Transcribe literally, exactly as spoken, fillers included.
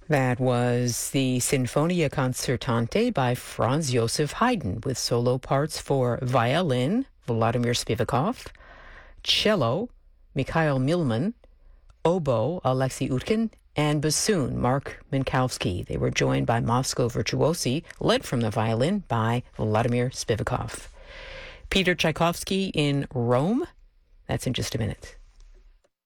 That was the Sinfonia Concertante by Franz Joseph Haydn with solo parts for violin, Vladimir Spivakov, cello, Mikhail Milman, oboe, Alexei Utkin, and bassoon, Mark Minkowski. They were joined by Moscow Virtuosi, led from the violin by Vladimir Spivakov. Peter Tchaikovsky in Rome. That's in just a minute.